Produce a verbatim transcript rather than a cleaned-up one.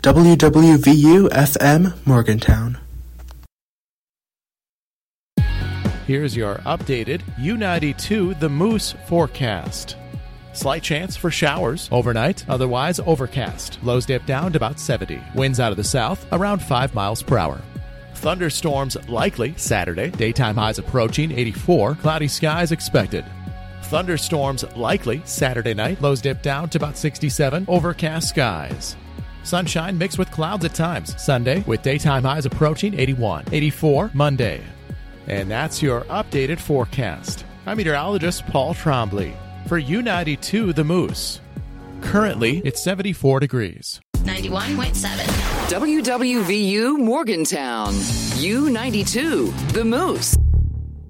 W W V U F M Morgantown. Here's your updated U ninety-two The Moose forecast. Slight chance for showers overnight, otherwise overcast. Lows dip down to about seventy. Winds out of the south around five miles per hour. Thunderstorms likely Saturday. Daytime highs approaching eighty-four. Cloudy skies expected. Thunderstorms likely Saturday night. Lows dip down to about sixty-seven. Overcast skies. Sunshine mixed with clouds at times. Sunday with daytime highs approaching eighty-one. eighty-four Monday. And that's your updated forecast. I'm meteorologist Paul Trombley for U ninety-two The Moose. Currently, it's seventy-four degrees. ninety-one point seven. W W V U Morgantown. U ninety-two The Moose.